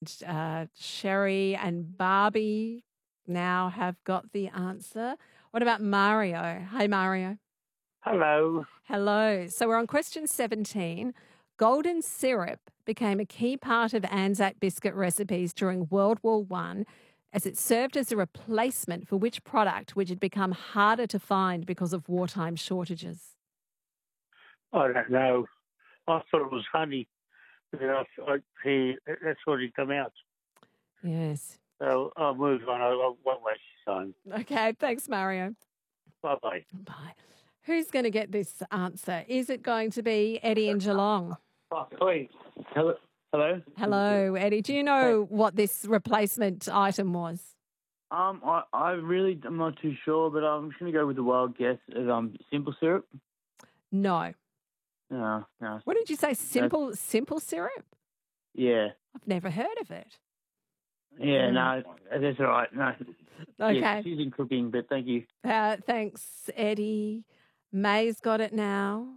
Sherry and Barbie now have got the answer. What about Mario? Hey, Mario. Hello. Hello. So we're on question 17. Golden syrup became a key part of Anzac biscuit recipes during World War One, as it served as a replacement for which product which had become harder to find because of wartime shortages? I don't know. I thought it was honey. But that's what he come out. Yes. So I'll move on. I won't waste your time. Okay, thanks, Mario. Bye-bye. Bye. Who's going to get this answer? Is it going to be Eddie in Geelong? Wait. Hello? Hello, Eddie. Do you know what this replacement item was? I really am not too sure, but I'm just going to go with the wild guess of simple syrup. No. No. What did you say? Simple syrup? Yeah. I've never heard of it. Yeah, no, that's all right. No. Okay. Yes, she's in cooking, but thank you. Thanks, Eddie. May's got it now.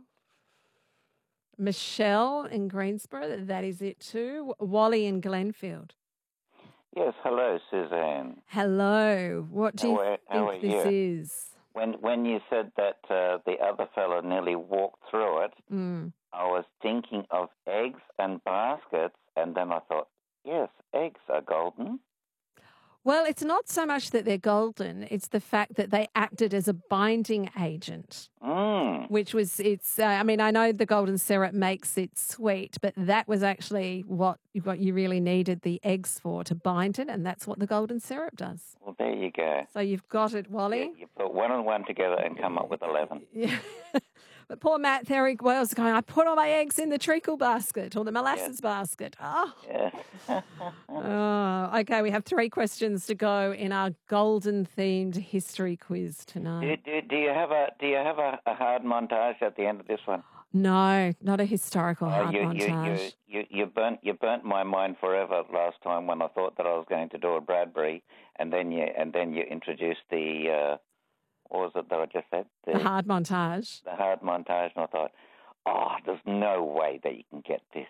Michelle in Greensboro, that is it too. Wally in Glenfield. Yes, hello, Suzanne. Hello. What do you think this is? When you said that the other fellow nearly walked through it, I was thinking of eggs and baskets, and then I thought, yes, eggs are golden. Well, it's not so much that they're golden, it's the fact that they acted as a binding agent, which was, I know the golden syrup makes it sweet, but that was actually what you really needed the eggs for, to bind it, and that's what the golden syrup does. Well, there you go. So you've got it, Wally. Yeah, you put one and one together and come up with 11. Yeah. But poor Matt Therick Wells going, I put all my eggs in the treacle basket or the molasses basket. Oh. Yeah. Okay, we have 3 questions to go in our golden-themed history quiz tonight. Do you have a hard montage at the end of this one? No, not a historical hard montage. You burnt my mind forever last time when I thought that I was going to do a Bradbury, and then you introduced the what was it that I just said? The hard montage. The hard montage, and I thought, there's no way that you can get this.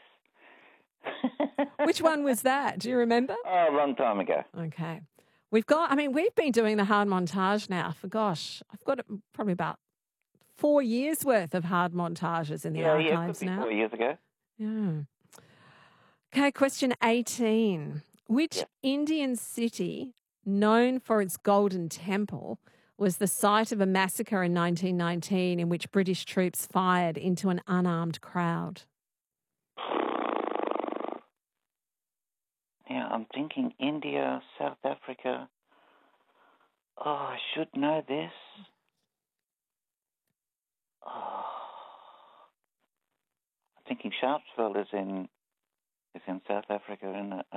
Which one was that? Do you remember? Oh, a long time ago. Okay. We've been doing the hard montage now for, I've got probably about 4 years worth of hard montages in the archives now. 4 years ago. Yeah. Okay, question 18. Which Indian city, known for its Golden Temple, was the site of a massacre in 1919 in which British troops fired into an unarmed crowd? Yeah, I'm thinking India, South Africa. Oh, I should know this. Oh, I'm thinking Sharpeville is in South Africa, isn't it?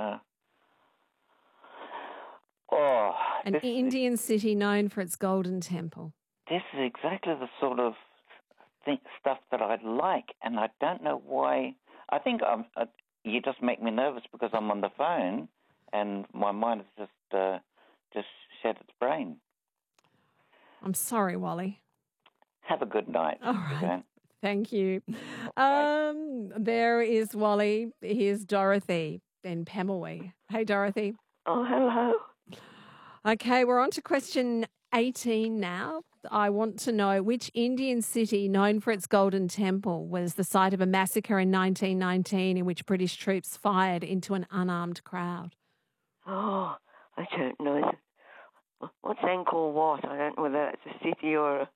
An Indian city known for its Golden Temple. This is exactly the sort of stuff that I like, and I don't know why. I think you just make me nervous because I'm on the phone, and my mind has just shed its brain. I'm sorry, Wally. Have a good night. All right. Suzanne. Thank you. There is Wally. Here's Dorothy in Pemulwuy. Hey, Dorothy. Oh, hello. Okay, we're on to question 18 now. I want to know which Indian city known for its Golden Temple was the site of a massacre in 1919 in which British troops fired into an unarmed crowd. Oh, I don't know. What's Angkor Wat? I don't know whether it's a city or a...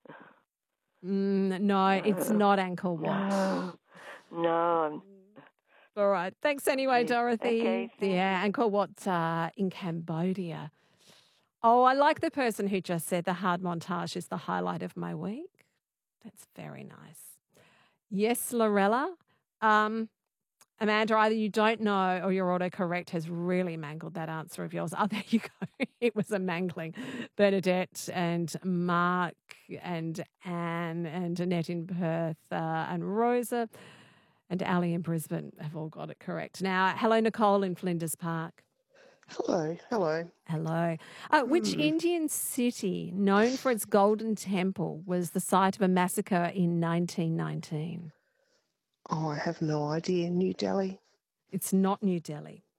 No, it's not Angkor Wat. No. All right. Thanks anyway, Dorothy. Okay. Yeah, Angkor Wat in Cambodia. Oh, I like the person who just said the hard montage is the highlight of my week. That's very nice. Yes, Lorella. Amanda, either you don't know or your autocorrect has really mangled that answer of yours. Oh, there you go. It was a mangling. Bernadette and Mark and Anne and Annette in Perth and Rosa and Ali in Brisbane have all got it correct. Now, hello, Nicole in Flinders Park. Hello. Which Indian city, known for its Golden Temple, was the site of a massacre in 1919? Oh, I have no idea. New Delhi? It's not New Delhi.